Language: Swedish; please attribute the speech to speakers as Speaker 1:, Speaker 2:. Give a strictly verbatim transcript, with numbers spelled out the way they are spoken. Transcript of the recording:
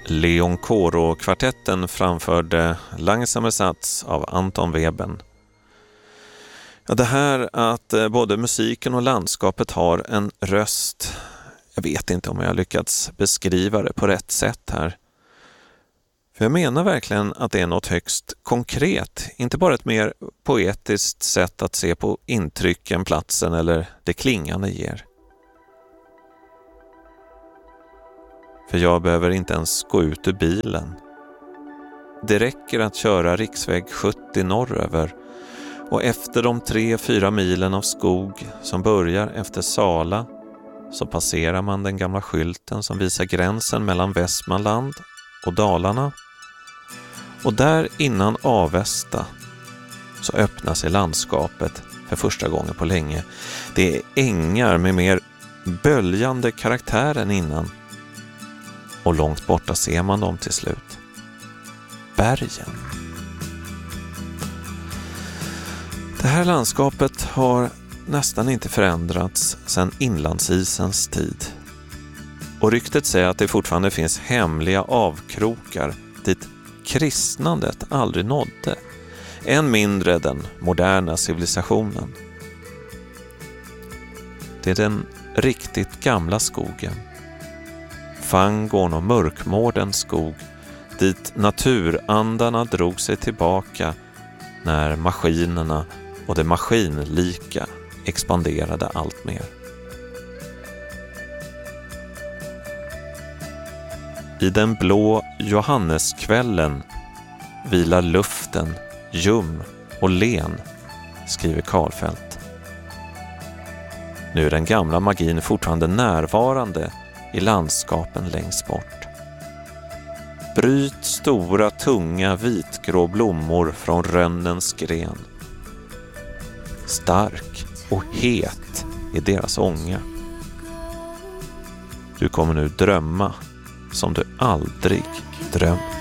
Speaker 1: Leoncoro-kvartetten framförde Langsamer Satz av Anton Webern. Ja, det här att både musiken och landskapet har en röst, jag vet inte om jag har lyckats beskriva det på rätt sätt här. För jag menar verkligen att det är något högst konkret, inte bara ett mer poetiskt sätt att se på intrycken platsen eller det klingande ger. För jag behöver inte ens gå ut ur bilen. Det räcker att köra riksväg sjuttio norröver och efter de tre, fyra milen av skog som börjar efter Sala så passerar man den gamla skylten som visar gränsen mellan Västmanland och Dalarna. Och där innan Avesta så öppnar sig landskapet för första gången på länge. Det är ängar med mer böljande karaktär än innan. Och långt borta ser man dem till slut. Bergen. Det här landskapet har nästan inte förändrats sedan inlandsisens tid. Och ryktet säger att det fortfarande finns hemliga avkrokar dit kristnandet aldrig nådde. Än mindre den moderna civilisationen. Det är den riktigt gamla skogen. Fangården och mörkmårdens skog dit naturandarna drog sig tillbaka när maskinerna och det maskinlika expanderade allt mer. I den blå Johanneskvällen vilar luften ljum och len, skriver Karlfeldt. Nu är den gamla magin fortfarande närvarande i landskapen längst bort. Bryt stora, tunga, vitgrå blommor från rönnens gren. Stark och het är deras ånga. Du kommer nu drömma som du aldrig drömt.